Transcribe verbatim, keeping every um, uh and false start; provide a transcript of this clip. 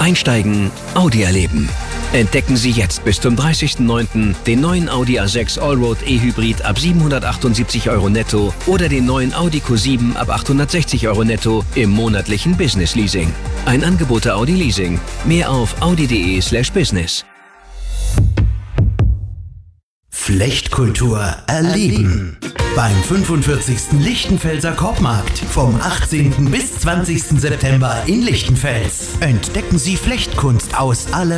Einsteigen, Audi erleben. Entdecken Sie jetzt bis zum dreißigsten neunten den neuen Audi A sechs Allroad E-Hybrid ab siebenhundertachtundsiebzig Euro netto oder den neuen Audi Q sieben ab achthundertsechzig Euro netto im monatlichen Business Leasing. Ein Angebot der Audi Leasing. Mehr auf audi.de slash business. Flechtkultur erleben. Beim fünfundvierzigsten Lichtenfelser Korbmarkt vom achtzehnten bis zwanzigsten September in Lichtenfels. Entdecken Sie Flechtkunst aus aller